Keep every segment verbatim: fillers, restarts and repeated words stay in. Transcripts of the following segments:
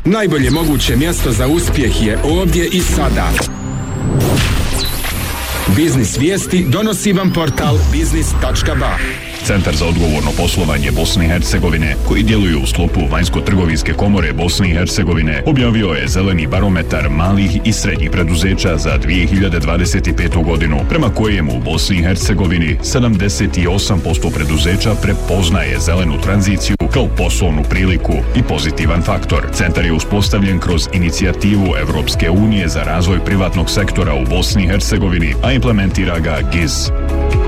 Najbolje moguće mjesto za uspjeh je ovdje i sada. Biznis vijesti donosi vam portal biznis tačka ba. Centar za odgovorno poslovanje Bosne i Hercegovine, koji djeluje u sklopu Vanjsko-trgovinske komore Bosne i Hercegovine, objavio je zeleni barometar malih i srednjih preduzeća za dvije hiljade dvadeset petu godinu, prema kojemu u Bosni i Hercegovini sedamdeset osam posto preduzeća prepoznaje zelenu tranziciju kao poslovnu priliku i pozitivan faktor. Centar je uspostavljen kroz inicijativu Evropske unije za razvoj privatnog sektora u Bosni i Hercegovini, a implementira ga G I Z.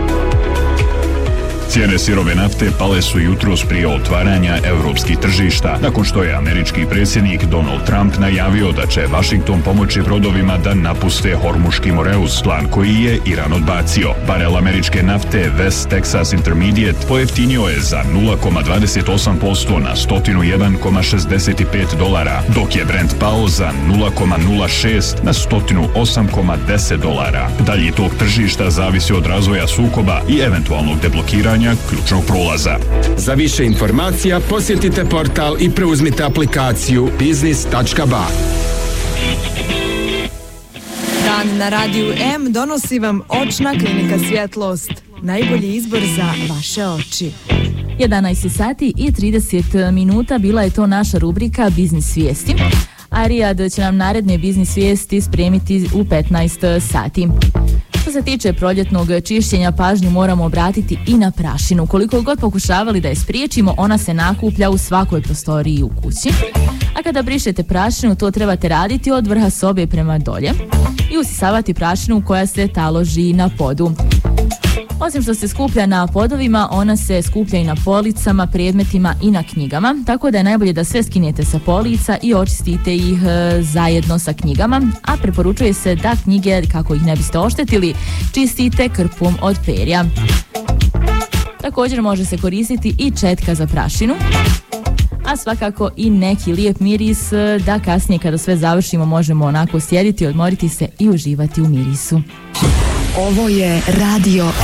Cijene sirove nafte pale su jutros prije otvaranja europskih tržišta, nakon što je američki predsjednik Donald Trump najavio da će Washington pomoći brodovima da napuste Hormuški Moreus, plan koji je Iran odbacio. Barel američke nafte West Texas Intermediate pojeftinio je za nula zarez dvadeset osam posto na sto jedan zarez šezdeset pet dolara, dok je Brent pao za nula zarez nula šest na sto osam zarez deset dolara. Dalji tok tržišta zavisi od razvoja sukoba i eventualnog deblokiranja ključnog prolaza. Za više informacija posjetite portal i preuzmite aplikaciju biznis tačka ba. Dan na Radiju M donosi vam Očna klinika Svjetlost. Najbolji izbor za vaše oči. jedanaest sati i trideset minuta bila je to naša rubrika Biznis vijesti. A Rijad će nam naredne biznis vijesti spremiti u petnaest sati. Što se tiče proljetnog čišćenja, pažnju moramo obratiti i na prašinu. Koliko god pokušavali da je spriječimo, ona se nakuplja u svakoj prostoriji u kući. A kada brišete prašinu, to trebate raditi od vrha sobe prema dolje i usisavati prašinu koja se taloži na podu. Osim što se skuplja na podovima, ona se skuplja i na policama, predmetima i na knjigama, tako da je najbolje da sve skinete sa polica i očistite ih e, zajedno sa knjigama, a preporučuje se da knjige, kako ih ne biste oštetili, čistite krpom od perja. Također može se koristiti i četka za prašinu, a svakako i neki lijep miris da kasnije kada sve završimo možemo onako sjediti, odmoriti se i uživati u mirisu. Ovo je Radio